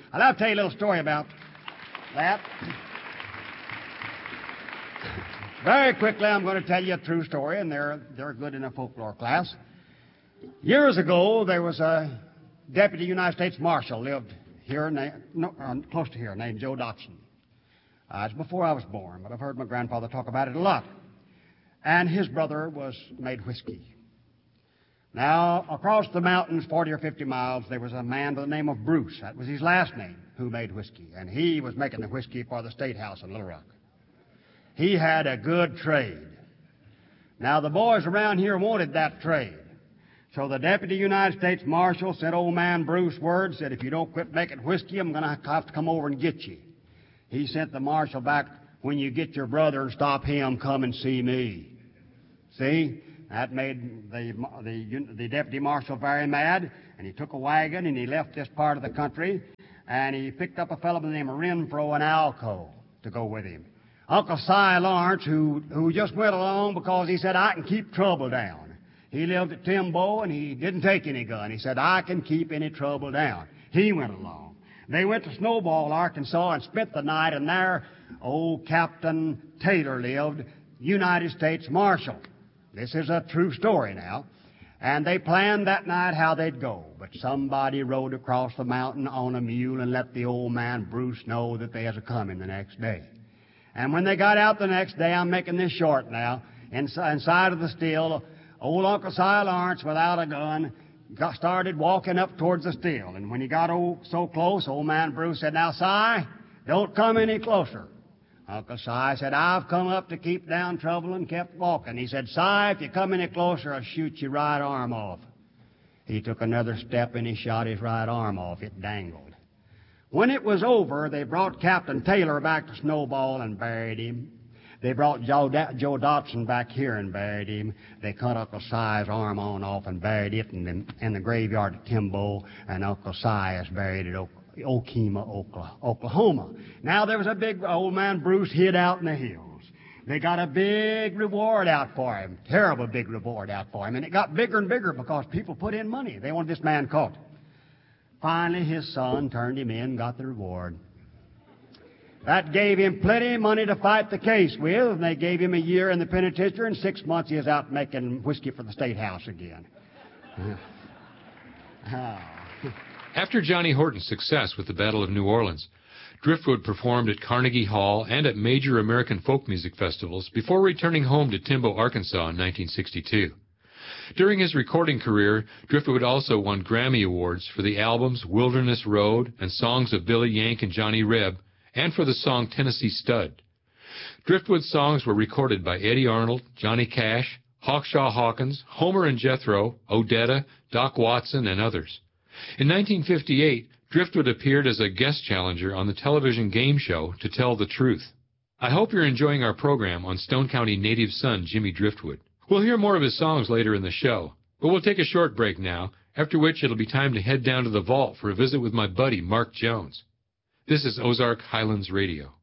I'll tell you a little story about that. Very quickly, I'm going to tell you a true story, and they're good in a folklore class. Years ago, there was a deputy United States Marshal lived here, close to here, named Joe Dotson. It's before I was born, but I've heard my grandfather talk about it a lot. And his brother made whiskey. Now, across the mountains, 40 or 50 miles, there was a man by the name of Bruce. That was his last name, who made whiskey. And he was making the whiskey for the State House in Little Rock. He had a good trade. Now, the boys around here wanted that trade. So the Deputy United States Marshal sent old man Bruce word, said, if you don't quit making whiskey, I'm going to have to come over and get you. He sent the marshal back, when you get your brother and stop him, come and see me. See? That made the deputy marshal very mad, and he took a wagon and he left this part of the country, and he picked up a fellow by the name of Renfro and Alco to go with him. Uncle Si Lawrence, who just went along because he said, I can keep trouble down. He lived at Timbo, and he didn't take any gun. He said, I can keep any trouble down. He went along. They went to Snowball, Arkansas, and spent the night, and there old Captain Taylor lived, United States Marshal. This is a true story now. And they planned that night how they'd go. But somebody rode across the mountain on a mule and let the old man Bruce know that they was a-coming the next day. And when they got out the next day, I'm making this short now, inside of the still, old Uncle Si Lawrence, without a gun, started walking up towards the still. And when he got so close, old man Bruce said, now, Si, don't come any closer. Uncle Si said, I've come up to keep down trouble, and kept walking. He said, Si, if you come any closer, I'll shoot your right arm off. He took another step, and he shot his right arm off. It dangled. When it was over, they brought Captain Taylor back to Snowball and buried him. They brought Joe Dotson back here and buried him. They cut Uncle Si's arm on off and buried it in the graveyard at Timbo, and Uncle Si is buried at Okemah, Oklahoma. Now, there was a big old man Bruce hid out in the hills. They got a big reward out for him, terrible big reward out for him, and it got bigger and bigger because people put in money. They wanted this man caught. Finally, his son turned him in, got the reward. That gave him plenty of money to fight the case with, and they gave him a year in the penitentiary, and 6 months he was out making whiskey for the State House again. After Johnny Horton's success with the Battle of New Orleans, Driftwood performed at Carnegie Hall and at major American folk music festivals before returning home to Timbo, Arkansas in 1962. During his recording career, Driftwood also won Grammy Awards for the albums Wilderness Road and Songs of Billy Yank and Johnny Reb, and for the song Tennessee Stud. Driftwood's songs were recorded by Eddie Arnold, Johnny Cash, Hawkshaw Hawkins, Homer and Jethro, Odetta, Doc Watson, and others. In 1958, Driftwood appeared as a guest challenger on the television game show To Tell the Truth. I hope you're enjoying our program on Stone County native son Jimmy Driftwood. We'll hear more of his songs later in the show, but we'll take a short break now, after which it'll be time to head down to the vault for a visit with my buddy Mark Jones. This is Ozark Highlands Radio.